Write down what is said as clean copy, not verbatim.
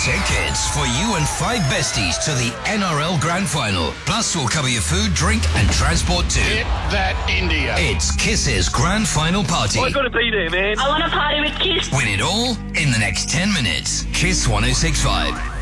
Tickets for you and 5 besties to the NRL Grand Final. Plus, we'll cover your food, drink and transport too. Hit that India. It's Kiss's Grand Final Party. I've got to be there, man. I want to party with Kiss. Win it all in the next 10 minutes. Kiss 106.5.